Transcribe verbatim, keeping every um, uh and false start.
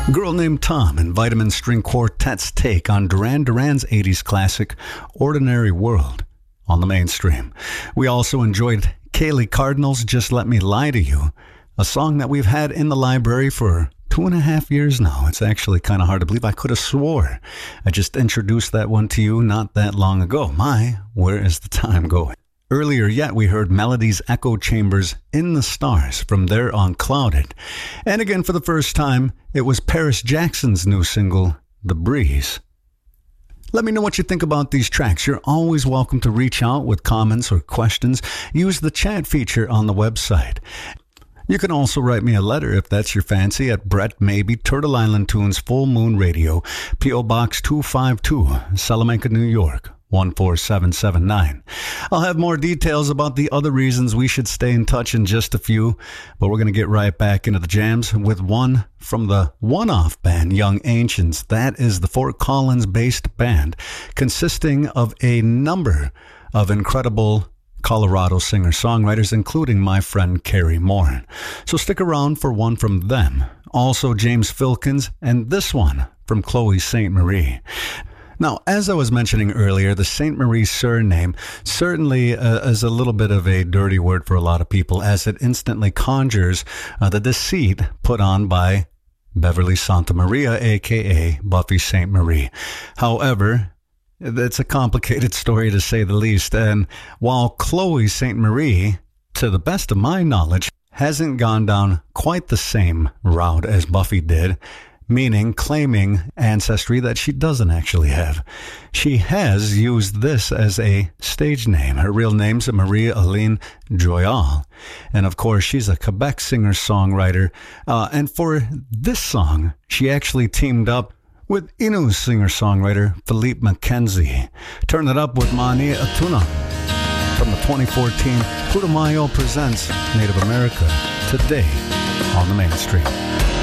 Girl Named Tom and Vitamin String Quartet's take on Duran Duran's eighties classic, Ordinary World, on the mainstream. We also enjoyed Kaylee Cardinal's Just Let Me Lie to You, a song that we've had in the library for two and a half years now. It's actually kind of hard to believe. I could have swore I just introduced that one to you not that long ago. My, where is the time going? Earlier yet, we heard Melody's Echo Chambers In the Stars from their Unclouded. And again, for the first time, it was Paris Jackson's new single, The Breeze. Let me know what you think about these tracks. You're always welcome to reach out with comments or questions. Use the chat feature on the website. You can also write me a letter if that's your fancy at Brett Maybe, Turtle Island Tunes, Full Moon Radio, P O Box two five two, Salamanca, New York, one four seven seven nine. I'll have more details about the other reasons we should stay in touch in just a few, but we're going to get right back into the jams with one from the one-off band Young Ancients. That is the Fort Collins-based band consisting of a number of incredible Colorado singer-songwriters, including my friend Carrie Moore. So stick around for one from them. Also James Filkins, and this one from Chloe Saint Marie. Now, as I was mentioning earlier, the Saint Marie surname certainly uh, is a little bit of a dirty word for a lot of people, as it instantly conjures uh, the deceit put on by Beverly Santa Maria, a k a. Buffy Saint Marie. However, it's a complicated story to say the least, and while Chloe Saint Marie, to the best of my knowledge, hasn't gone down quite the same route as Buffy did, meaning claiming ancestry that she doesn't actually have, she has used this as a stage name. Her real name's Maria Aline Joyal, and of course she's a Quebec singer-songwriter, uh, and for this song she actually teamed up with Innu singer-songwriter Philippe Mackenzie. Turn it up with Mani Atuna from the twenty fourteen Putumayo Presents Native America today on the mainstream.